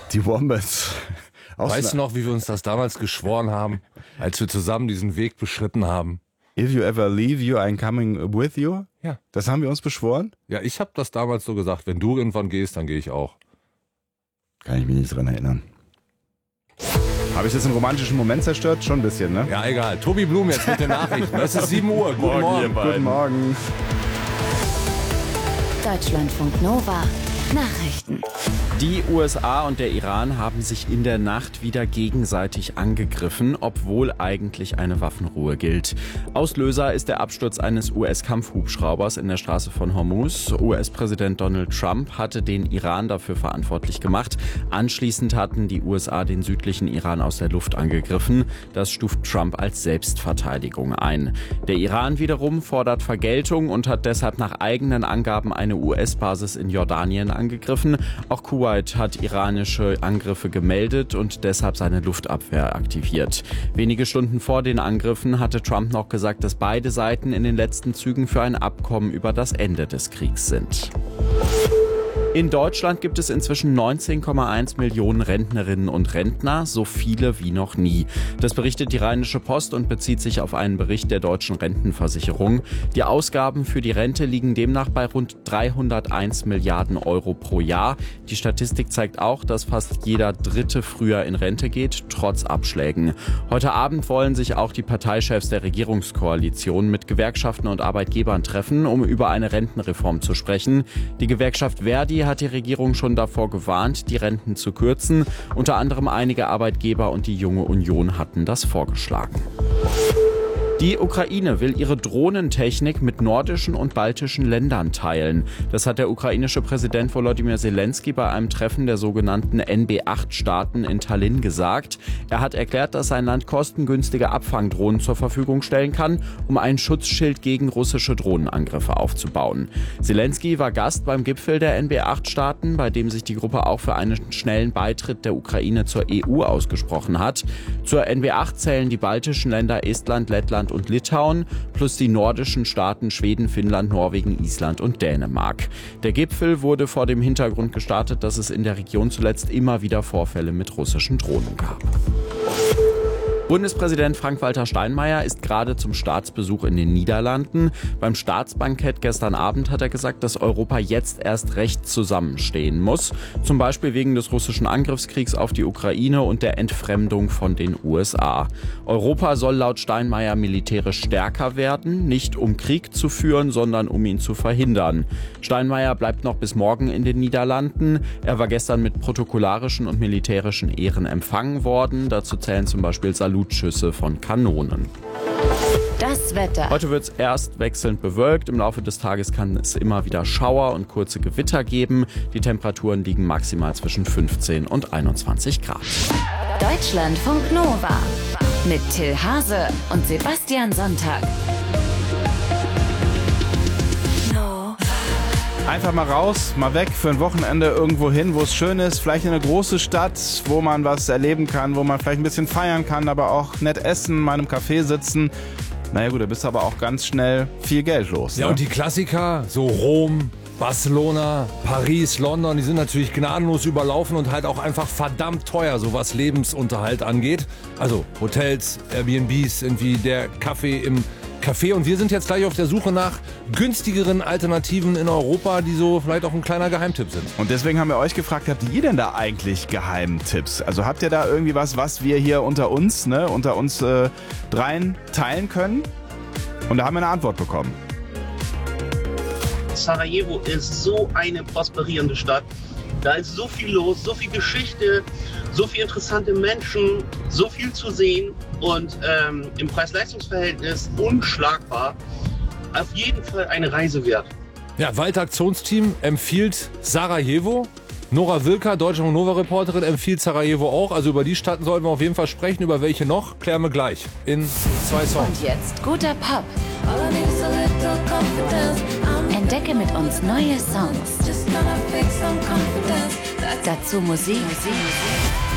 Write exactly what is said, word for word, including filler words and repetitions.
Die Wombats. Weißt du noch, wie wir uns das damals geschworen haben, als wir zusammen diesen Weg beschritten haben? If you ever leave you, I'm coming with you? Ja. Das haben wir uns beschworen? Ja, ich habe das damals so gesagt, wenn du irgendwann gehst, dann gehe ich auch. Kann ich mich nicht dran erinnern. Habe ich das einen romantischen Moment zerstört? Schon ein bisschen, ne? Ja, egal. Tobi Blum jetzt mit den Nachrichten. Es ist sieben Uhr. Guten Morgen. Morgen Guten Morgen. Deutschlandfunk Nova. Nachrichten. Die U S A und der Iran haben sich in der Nacht wieder gegenseitig angegriffen, obwohl eigentlich eine Waffenruhe gilt. Auslöser ist der Absturz eines U S-Kampfhubschraubers in der Straße von Hormuz. U S-Präsident Donald Trump hatte den Iran dafür verantwortlich gemacht. Anschließend hatten die U S A den südlichen Iran aus der Luft angegriffen. Das stuft Trump als Selbstverteidigung ein. Der Iran wiederum fordert Vergeltung und hat deshalb nach eigenen Angaben eine U S-Basis in Jordanien angegriffen. Auch Kuwait hat iranische Angriffe gemeldet und deshalb seine Luftabwehr aktiviert. Wenige Stunden vor den Angriffen hatte Trump noch gesagt, dass beide Seiten in den letzten Zügen für ein Abkommen über das Ende des Kriegs sind. In Deutschland gibt es inzwischen neunzehn Komma eins Millionen Rentnerinnen und Rentner, so viele wie noch nie. Das berichtet die Rheinische Post und bezieht sich auf einen Bericht der Deutschen Rentenversicherung. Die Ausgaben für die Rente liegen demnach bei rund dreihunderteins Milliarden Euro pro Jahr. Die Statistik zeigt auch, dass fast jeder Dritte früher in Rente geht, trotz Abschlägen. Heute Abend wollen sich auch die Parteichefs der Regierungskoalition mit Gewerkschaften und Arbeitgebern treffen, um über eine Rentenreform zu sprechen. Die Gewerkschaft Verdi hat die Regierung schon davor gewarnt, die Renten zu kürzen. Unter anderem einige Arbeitgeber und die Junge Union hatten das vorgeschlagen. Die Ukraine will ihre Drohnentechnik mit nordischen und baltischen Ländern teilen. Das hat der ukrainische Präsident Volodymyr Zelensky bei einem Treffen der sogenannten N B acht Staaten in Tallinn gesagt. Er hat erklärt, dass sein Land kostengünstige Abfangdrohnen zur Verfügung stellen kann, um ein Schutzschild gegen russische Drohnenangriffe aufzubauen. Zelensky war Gast beim Gipfel der N B acht Staaten, bei dem sich die Gruppe auch für einen schnellen Beitritt der Ukraine zur E U ausgesprochen hat. Zur N B acht zählen die baltischen Länder Estland, Lettland und Litauen plus die nordischen Staaten Schweden, Finnland, Norwegen, Island und Dänemark. Der Gipfel wurde vor dem Hintergrund gestartet, dass es in der Region zuletzt immer wieder Vorfälle mit russischen Drohnen gab. Bundespräsident Frank-Walter Steinmeier ist gerade zum Staatsbesuch in den Niederlanden. Beim Staatsbankett gestern Abend hat er gesagt, dass Europa jetzt erst recht zusammenstehen muss. Zum Beispiel wegen des russischen Angriffskriegs auf die Ukraine und der Entfremdung von den U S A. Europa soll laut Steinmeier militärisch stärker werden, nicht um Krieg zu führen, sondern um ihn zu verhindern. Steinmeier bleibt noch bis morgen in den Niederlanden. Er war gestern mit protokollarischen und militärischen Ehren empfangen worden. Dazu zählen zum Beispiel Salutschüsse von Kanonen. Das Wetter. Heute wird es erst wechselnd bewölkt. Im Laufe des Tages kann es immer wieder Schauer und kurze Gewitter geben. Die Temperaturen liegen maximal zwischen fünfzehn und einundzwanzig Grad. Deutschlandfunk Nova. Mit Till Hase und Sebastian Sonntag. Einfach mal raus, mal weg für ein Wochenende irgendwo hin, wo es schön ist. Vielleicht in eine große Stadt, wo man was erleben kann, wo man vielleicht ein bisschen feiern kann, aber auch nett essen, mal in einem Café sitzen. Naja gut, da bist du aber auch ganz schnell viel Geld los. Ja, ne? und die Klassiker, so Rom, Barcelona, Paris, London, die sind natürlich gnadenlos überlaufen und halt auch einfach verdammt teuer, so was Lebensunterhalt angeht. Also Hotels, Airbnbs, irgendwie der Kaffee im Café. Und wir sind jetzt gleich auf der Suche nach günstigeren Alternativen in Europa, die so vielleicht auch ein kleiner Geheimtipp sind. Und deswegen haben wir euch gefragt, habt ihr denn da eigentlich Geheimtipps? Also habt ihr da irgendwie was, was wir hier unter uns, ne, unter uns äh, dreien teilen können? Und da haben wir eine Antwort bekommen. Sarajevo ist so eine prosperierende Stadt. Da ist so viel los, so viel Geschichte, so viele interessante Menschen, so viel zu sehen und ähm, im Preis-Leistungs-Verhältnis unschlagbar. Auf jeden Fall eine Reise wert. Ja, Waldaktionsteam empfiehlt Sarajevo. Nora Wilker, Deutschland Nova-Reporterin, empfiehlt Sarajevo auch. Also über die Stadt sollten wir auf jeden Fall sprechen. Über welche noch, klären wir gleich in zwei Songs. Und jetzt guter Pop. Entdecke mit uns neue Songs. Dazu Musik